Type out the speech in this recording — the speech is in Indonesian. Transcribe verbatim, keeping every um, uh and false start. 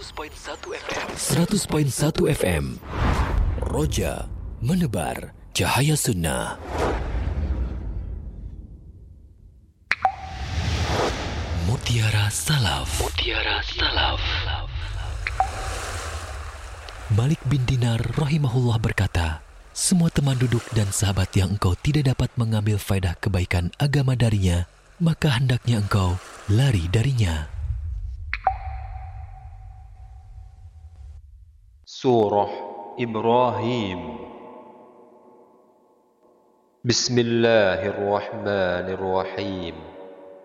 seratus koma satu F M. Roja menebar cahaya sunnah. Mutiara Salaf. Mutiara Salaf. Malik bin Dinar rahimahullah berkata, semua teman duduk dan sahabat yang engkau tidak dapat mengambil faedah kebaikan agama darinya, maka hendaknya engkau lari darinya. Surah Ibrahim. Bismillahirrahmanirrahim.